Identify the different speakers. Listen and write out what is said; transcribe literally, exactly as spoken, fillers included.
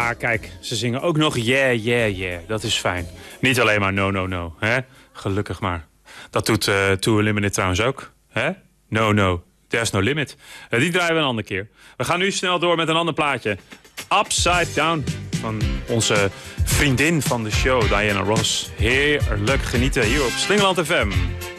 Speaker 1: Ja, kijk, ze zingen ook nog yeah, yeah, yeah. Dat is fijn. Niet alleen maar no, no, no. Hè? Gelukkig maar. Dat doet uh, Too Unlimited trouwens ook. Hè? No, no. There's no limit. Uh, die draaien we een andere keer. We gaan nu snel door met een ander plaatje. Upside Down. Van onze vriendin van de show, Diana Ross. Heerlijk genieten hier op Slingerland F M.